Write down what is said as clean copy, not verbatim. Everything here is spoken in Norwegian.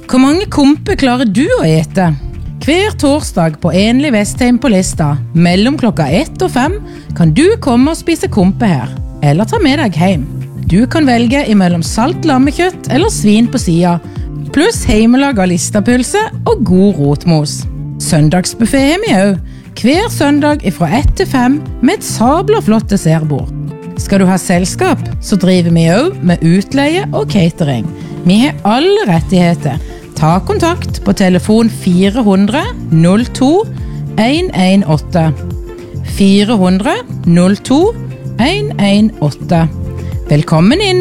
Hvor mange kompe klarer du å ete? Hver torsdag på Enlig Vestheim på Lista, mellom klokka 1 og 5, kan du komme og spise kompe her, eller ta med deg hjem. Du kan velge imellom salt lammekjøtt eller svin på siden, pluss heimelaget listapølse og god rotmos. Søndagsbuffet har vi også, hver søndag fra 1 til 5 med et sabla flott dessertbord. Skal du ha selskap, så driver vi også med utleie og catering. Vi har alle rettigheter. Ta kontakt på telefon 400 02 118. 400 02 118. Velkommen inn